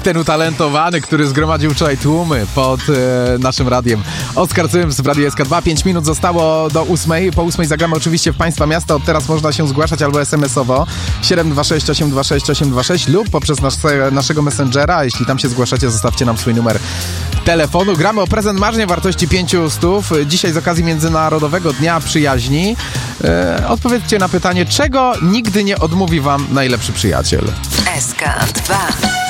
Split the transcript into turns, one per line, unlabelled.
ten utalentowany, który zgromadził wczoraj tłumy pod naszym radiem. Oskar Cyms w Radiu SK2. 5 minut zostało do 8. Po 8 zagramy oczywiście w Państwa miasta. Od teraz można się zgłaszać albo SMS-owo 726 826 826 lub poprzez naszego Messengera. Jeśli tam się zgłaszacie, zostawcie nam swój numer telefonu. Gramy o prezent marzeń o wartości 500. Dzisiaj z okazji Międzynarodowego Dnia Przyjaźni. Odpowiedzcie na pytanie, czego nigdy nie odmówi wam najlepszy przyjaciel.
SK2